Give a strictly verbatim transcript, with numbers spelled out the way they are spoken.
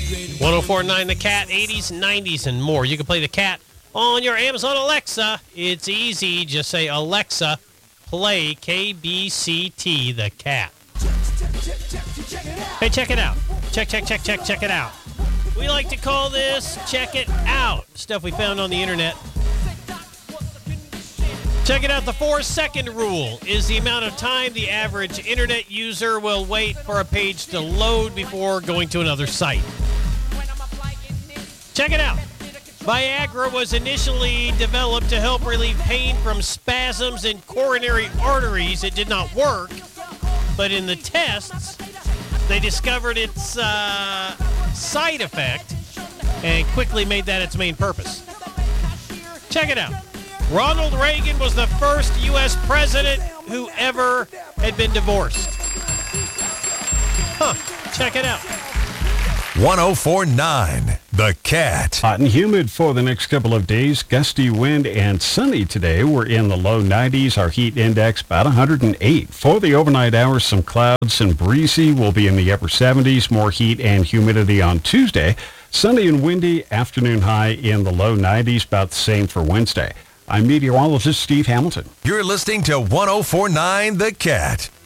one oh four point nine The Cat, eighties, nineties, and more. You can play The Cat on your Amazon Alexa. It's easy. Just say, Alexa, play K B C T, The Cat. Hey, check it out. Check, check, check, check, check it out. We like to call this Check It Out. Stuff we found on the internet. Check it out. The four-second rule is the amount of time the average internet user will wait for a page to load before going to another site. Check it out. Viagra was initially developed to help relieve pain from spasms in coronary arteries. It did not work, but in the tests, they discovered its uh, side effect and quickly made that its main purpose. Check it out. Ronald Reagan was the first U S president who ever had been divorced. Huh. Check it out. one oh four point nine The Cat. Hot and humid for the next couple of days. Gusty wind and sunny today. We're in the low nineties. Our heat index about one hundred eight. For the overnight hours, some clouds and breezy. We'll be in the upper seventies. More heat and humidity on Tuesday. Sunny and windy. Afternoon high in the low nineties. About the same for Wednesday. I'm meteorologist Steve Hamilton. You're listening to one oh four point nine The Cat.